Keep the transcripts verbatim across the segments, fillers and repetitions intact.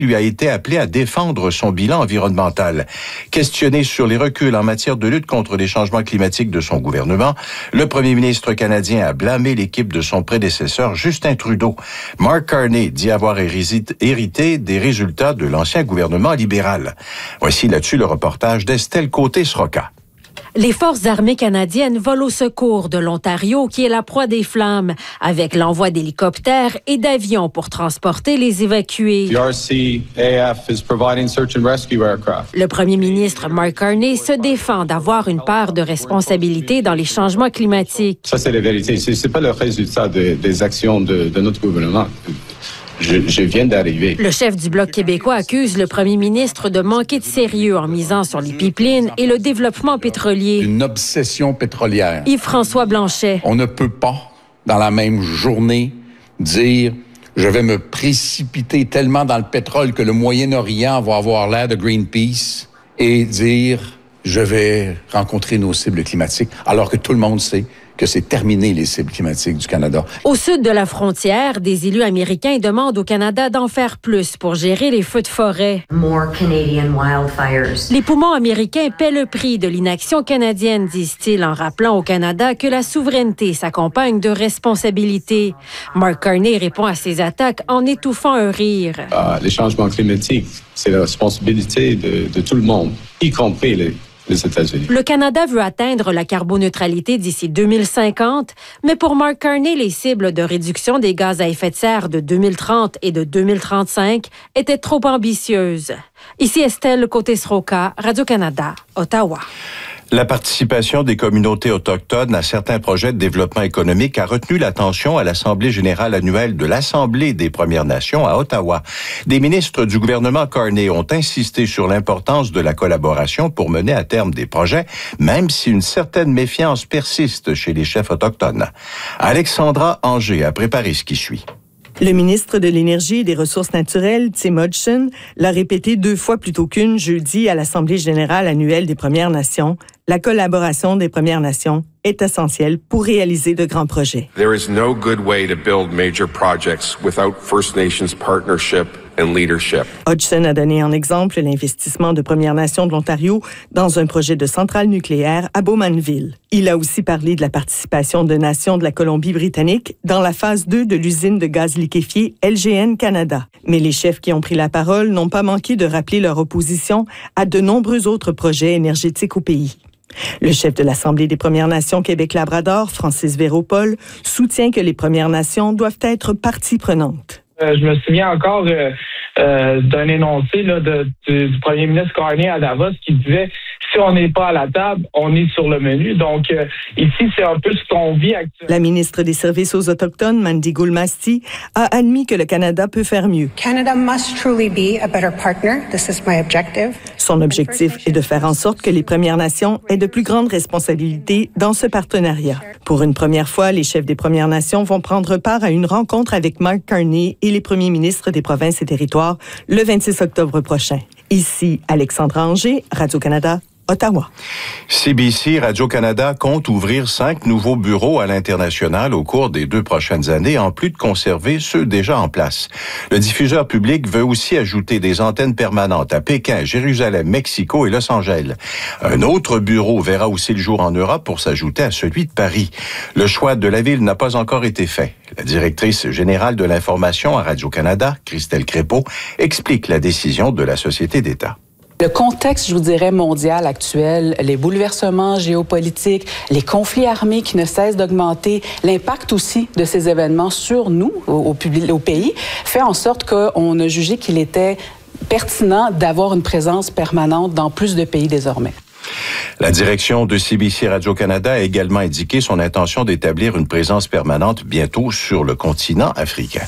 lui a été appelé à défendre son bilan environnemental. Questionné sur les reculs en matière de lutte contre les changements climatiques de son gouvernement, le premier ministre canadien a blâmé l'équipe de son prédécesseur Justin Trudeau. Mark Carney dit avoir hérité des résultats de l'ancien gouvernement libéral. Voici là-dessus le reportage d'Estelle Côté-Sroka. Les forces armées canadiennes volent au secours de l'Ontario, qui est la proie des flammes, avec l'envoi d'hélicoptères et d'avions pour transporter les évacués. The R C A F is providing search and rescue aircraft. Le premier ministre Mark Carney se défend d'avoir une part de responsabilité dans les changements climatiques. Ça, c'est la vérité. C'est, c'est pas le résultat de, des actions de, de notre gouvernement. Je, je viens d'arriver. Le chef du Bloc québécois accuse le premier ministre de manquer de sérieux en misant sur les pipelines et le développement pétrolier. Une obsession pétrolière. Yves-François Blanchet. On ne peut pas, dans la même journée, dire « je vais me précipiter tellement dans le pétrole que le Moyen-Orient va avoir l'air de Greenpeace » et dire « je vais rencontrer nos cibles climatiques », alors que tout le monde sait que c'est terminé les cibles climatiques du Canada. Au sud de la frontière, des élus américains demandent au Canada d'en faire plus pour gérer les feux de forêt. More Canadian wildfires. Les poumons américains paient le prix de l'inaction canadienne, disent-ils, en rappelant au Canada que la souveraineté s'accompagne de responsabilités. Mark Carney répond à ces attaques en étouffant un rire. Uh, les changements climatiques, c'est la responsabilité de, de tout le monde, y compris les les États-Unis. Le Canada veut atteindre la carboneutralité d'ici deux mille cinquante, mais pour Mark Carney, les cibles de réduction des gaz à effet de serre de deux mille trente et de deux mille trente-cinq étaient trop ambitieuses. Ici Estelle Côté-Sroka, Radio-Canada, Ottawa. La participation des communautés autochtones à certains projets de développement économique a retenu l'attention à l'Assemblée générale annuelle de l'Assemblée des Premières Nations à Ottawa. Des ministres du gouvernement Carney ont insisté sur l'importance de la collaboration pour mener à terme des projets, même si une certaine méfiance persiste chez les chefs autochtones. Alexandra Anger a préparé ce qui suit. Le ministre de l'Énergie et des Ressources naturelles, Tim Hodgson, l'a répété deux fois plutôt qu'une jeudi à l'Assemblée générale annuelle des Premières Nations. La collaboration des Premières Nations est essentielle pour réaliser de grands projets. There is no good way to build major projects without First Nations partnership and leadership. Hodgson a donné en exemple l'investissement de Premières Nations de l'Ontario dans un projet de centrale nucléaire à Bowmanville. Il a aussi parlé de la participation de nations de la Colombie-Britannique dans la phase deux de l'usine de gaz liquéfié L G N Canada. Mais les chefs qui ont pris la parole n'ont pas manqué de rappeler leur opposition à de nombreux autres projets énergétiques au pays. Le chef de l'Assemblée des Premières Nations Québec-Labrador, Francis Véropol, soutient que les Premières Nations doivent être partie prenante. Euh, je me souviens encore euh, euh, d'un énoncé là, de, de, du premier ministre Carney à Davos qui disait « Si on n'est pas à la table, on est sur le menu. » Donc, euh, ici, c'est un peu ce qu'on vit actuellement. La ministre des Services aux Autochtones, Mandy Goulmasti, a admis que le Canada peut faire mieux. Canada must truly be a better partner. This is my objective. Son objectif est de faire en sorte que les Premières Nations aient de plus grandes responsabilités dans ce partenariat. Pour une première fois, les chefs des Premières Nations vont prendre part à une rencontre avec Mark Carney et les premiers ministres des provinces et territoires le vingt-six octobre prochain. Ici, Alexandra Anger, Radio-Canada, Ottawa. C B C Radio-Canada compte ouvrir cinq nouveaux bureaux à l'international au cours des deux prochaines années, en plus de conserver ceux déjà en place. Le diffuseur public veut aussi ajouter des antennes permanentes à Pékin, Jérusalem, Mexico et Los Angeles. Un autre bureau verra aussi le jour en Europe pour s'ajouter à celui de Paris. Le choix de la ville n'a pas encore été fait. La directrice générale de l'information à Radio-Canada, Christelle Crépeau, explique la décision de la Société d'État. Le contexte, je vous dirais, mondial actuel, les bouleversements géopolitiques, les conflits armés qui ne cessent d'augmenter, l'impact aussi de ces événements sur nous, au, au, public, au pays, fait en sorte qu'on a jugé qu'il était pertinent d'avoir une présence permanente dans plus de pays désormais. La direction de C B C Radio-Canada a également indiqué son intention d'établir une présence permanente bientôt sur le continent africain.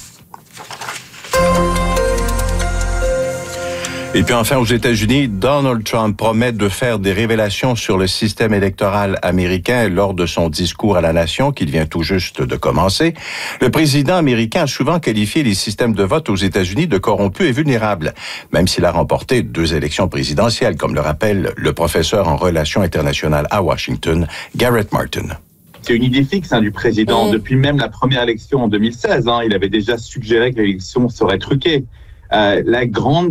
Et puis enfin, aux États-Unis, Donald Trump promet de faire des révélations sur le système électoral américain lors de son discours à la nation qu'il vient tout juste de commencer. Le président américain a souvent qualifié les systèmes de vote aux États-Unis de corrompus et vulnérables, même s'il a remporté deux élections présidentielles, comme le rappelle le professeur en relations internationales à Washington, Garrett Martin. C'est une idée fixe hein, du président. Depuis même la première élection en deux mille seize, hein, il avait déjà suggéré que l'élection serait truquée. Euh, la grande